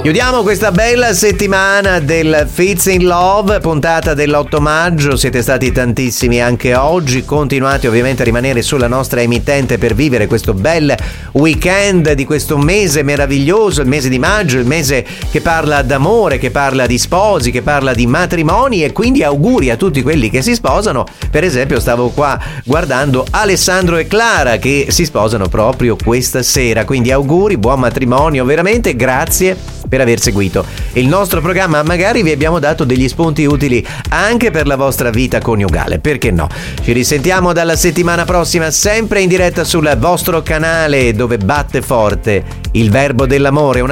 Chiudiamo questa bella settimana del Fits in Love, puntata dell'8 maggio. Siete stati tantissimi anche oggi. Continuate ovviamente a rimanere sulla nostra emittente per vivere questo bel weekend di questo mese meraviglioso, il mese di maggio, il mese che parla d'amore, che parla di sposi, che parla di matrimoni, e quindi auguri a tutti quelli che si sposano. Per esempio stavo qua guardando Alessandro e Clara che si sposano proprio questa sera, quindi auguri, buon matrimonio, veramente grazie per aver seguito il nostro programma. Magari vi abbiamo dato degli spunti utili anche per la vostra vita coniugale, perché no? Ci risentiamo dalla settimana prossima, sempre in diretta sul vostro canale dove batte forte il verbo dell'amore.